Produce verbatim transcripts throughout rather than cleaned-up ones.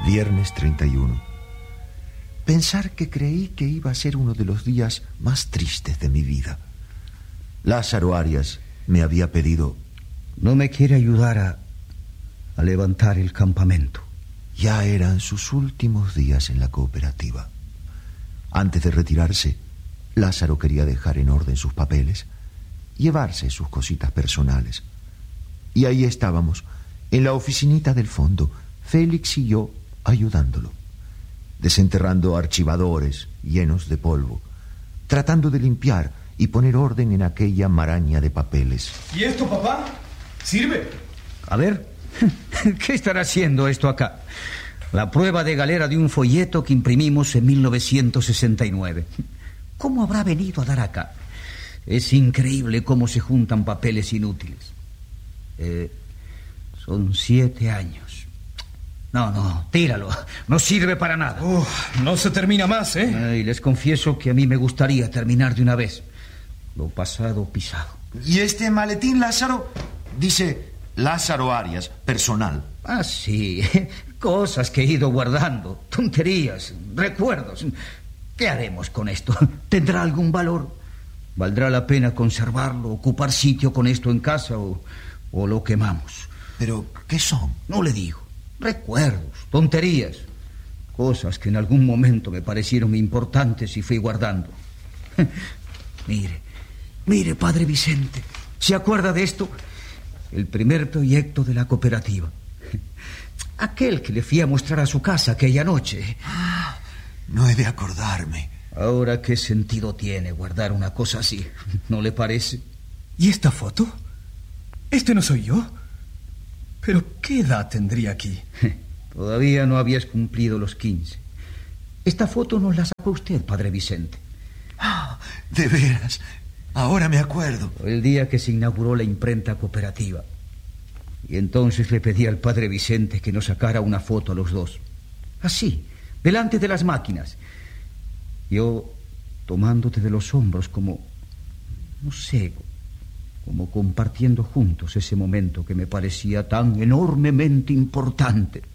Viernes treinta y uno. Pensar que creí que iba a ser uno de los días más tristes de mi vida. Lázaro Arias me había pedido... ¿No me quiere ayudar a, a levantar el campamento? Ya eran sus últimos días en la cooperativa. Antes de retirarse, Lázaro quería dejar en orden sus papeles, llevarse sus cositas personales. Y ahí estábamos, en la oficinita del fondo, Félix y yo ayudándolo, desenterrando archivadores llenos de polvo, tratando de limpiar y poner orden en aquella maraña de papeles. ¿Y esto, papá? ¿Sirve? A ver, ¿qué estará haciendo esto acá? La prueba de galera de un folleto que imprimimos en mil novecientos sesenta y nueve. ¿Cómo habrá venido a dar acá? Es increíble cómo se juntan papeles inútiles. Eh, son siete años. No, no, tíralo. No sirve para nada. Uh, no se termina más, ¿eh? Y les confieso que a mí me gustaría terminar de una vez. Lo pasado, pisado. ¿Y este maletín, Lázaro? Dice Lázaro Arias, personal. Ah, sí. Cosas que he ido guardando. Tonterías, recuerdos. ¿Qué haremos con esto? ¿Tendrá algún valor? ¿Valdrá la pena conservarlo, ocupar sitio con esto en casa o, o lo quemamos? ¿Pero qué son? No le digo. Recuerdos, tonterías. Cosas que en algún momento me parecieron importantes y fui guardando. Mire, mire, padre Vicente. ¿Se acuerda de esto? El primer proyecto de la cooperativa. Aquel que le fui a mostrar a su casa aquella noche. Ah, no he de acordarme. Ahora, ¿qué sentido tiene guardar una cosa así? ¿No le parece? ¿Y esta foto? ¿Este no soy yo? ¿Pero qué edad tendría aquí? Todavía no habías cumplido los quince. Esta foto nos la sacó usted, padre Vicente. Ah, de veras. Ahora me acuerdo. El día que se inauguró la imprenta cooperativa. Y entonces le pedí al padre Vicente que nos sacara una foto a los dos. Así, delante de las máquinas. Yo tomándote de los hombros como... no sé... como compartiendo juntos ese momento que me parecía tan enormemente importante.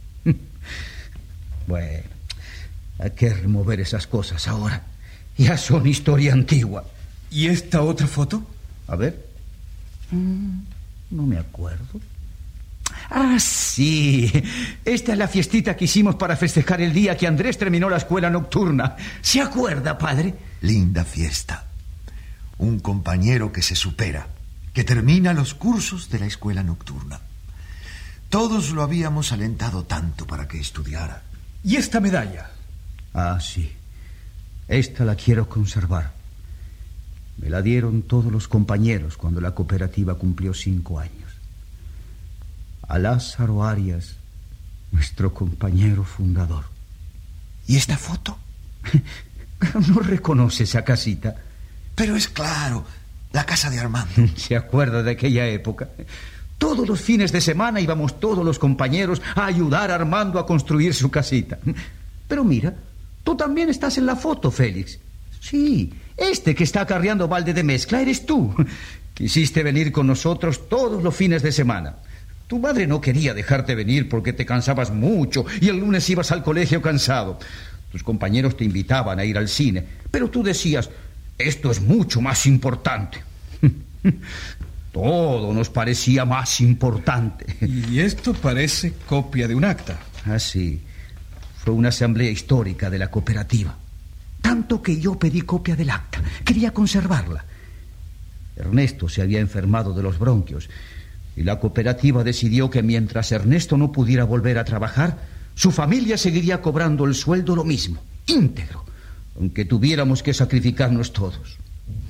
Bueno, hay que remover esas cosas ahora. Ya son historia antigua. ¿Y esta otra foto? A ver. Mm, no me acuerdo. Ah, sí. Esta es la fiestita que hicimos para festejar el día que Andrés terminó la escuela nocturna. ¿Se acuerda, padre? Linda fiesta. Un compañero que se supera, que termina los cursos de la escuela nocturna. Todos lo habíamos alentado tanto para que estudiara. ¿Y esta medalla? Ah, sí. Esta la quiero conservar. Me la dieron todos los compañeros cuando la cooperativa cumplió cinco años. A Lázaro Arias, nuestro compañero fundador. ¿Y esta foto? ¿No reconoce esa casita? Pero es claro, la casa de Armando. ¿Se acuerda de aquella época? Todos los fines de semana íbamos todos los compañeros a ayudar a Armando a construir su casita. Pero mira, tú también estás en la foto, Félix. Sí, este que está acarreando balde de mezcla eres tú. Quisiste venir con nosotros todos los fines de semana. Tu madre no quería dejarte venir porque te cansabas mucho y el lunes ibas al colegio cansado. Tus compañeros te invitaban a ir al cine, pero tú decías, esto es mucho más importante. Todo nos parecía más importante. Y esto parece copia de un acta. Ah, sí. Fue una asamblea histórica de la cooperativa. Tanto que yo pedí copia del acta. Quería conservarla. Ernesto se había enfermado de los bronquios y la cooperativa decidió que mientras Ernesto no pudiera volver a trabajar, su familia seguiría cobrando el sueldo lo mismo, íntegro, aunque tuviéramos que sacrificarnos todos.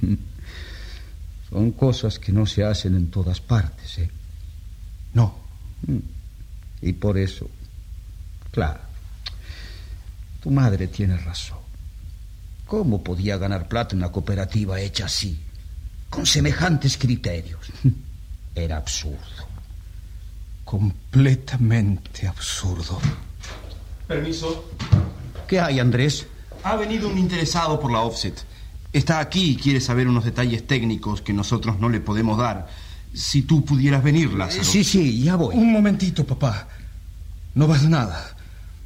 Son cosas que no se hacen en todas partes, ¿eh? No. Y por eso, claro, tu madre tiene razón. ¿Cómo podía ganar plata en una cooperativa hecha así, con semejantes criterios? Era absurdo. Completamente absurdo. Permiso. ¿Qué hay, Andrés? Ha venido un interesado por la offset. Está aquí y quiere saber unos detalles técnicos que nosotros no le podemos dar. Si tú pudieras venir, Lázaro. Sí, sí, ya voy. Un momentito, papá. No vas nada.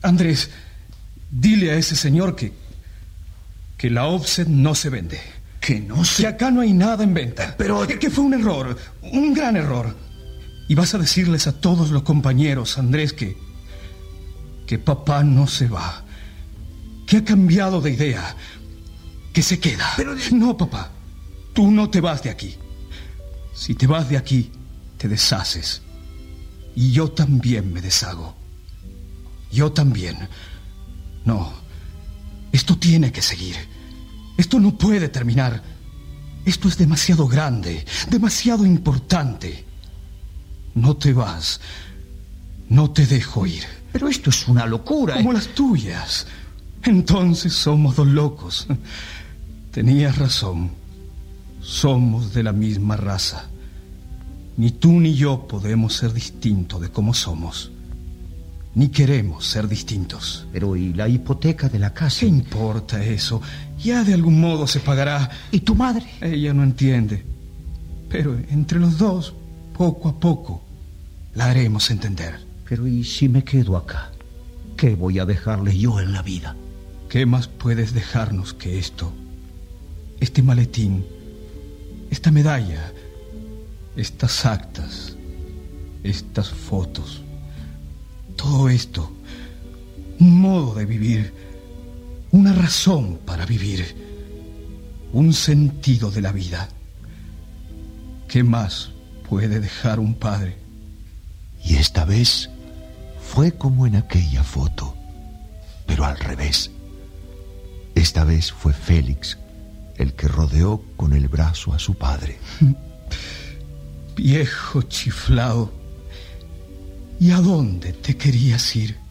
Andrés, dile a ese señor que... que la offset no se vende. Que no se... Que acá no hay nada en venta. Pero... Que fue un error, un gran error. Y vas a decirles a todos los compañeros, Andrés, que... que papá no se va. Que ha cambiado de idea. Que se queda. Pero... No, papá. Tú no te vas de aquí. Si te vas de aquí, te deshaces. Y yo también me deshago. Yo también. No. Esto tiene que seguir. Esto no puede terminar. Esto es demasiado grande, demasiado importante. No te vas. No te dejo ir. Pero esto es una locura. Como ¿eh? las tuyas. Entonces somos dos locos. Tenías razón. Somos de la misma raza. Ni tú ni yo podemos ser distintos de cómo somos. Ni queremos ser distintos. Pero ¿y la hipoteca de la casa? ¿Qué importa eso? Ya de algún modo se pagará. ¿Y tu madre? Ella no entiende. Pero entre los dos, poco a poco, la haremos entender. Pero ¿y si me quedo acá? ¿Qué voy a dejarle yo en la vida? ¿Qué más puedes dejarnos que esto? Este maletín, esta medalla, estas actas, estas fotos. Todo esto, un modo de vivir, una razón para vivir, un sentido de la vida. ¿Qué más puede dejar un padre? Y esta vez fue como en aquella foto, pero al revés. Esta vez fue Félix el que rodeó con el brazo a su padre. Viejo chiflado, ¿y a dónde te querías ir?